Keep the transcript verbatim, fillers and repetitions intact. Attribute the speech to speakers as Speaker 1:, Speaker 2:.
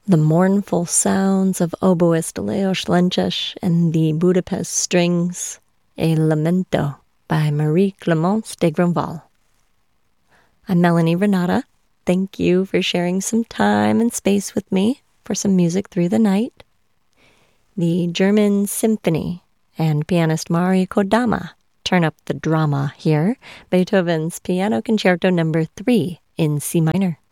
Speaker 1: The mournful sounds of oboist Leos Lenches and the Budapest Strings, a Lamento by Marie Clemence de Grandval. I'm Melanie Renata. Thank you for sharing some time and space with me for some music through the night. The German Symphony and pianist Mari Kodama turn up the drama here. Beethoven's Piano Concerto number three in C minor.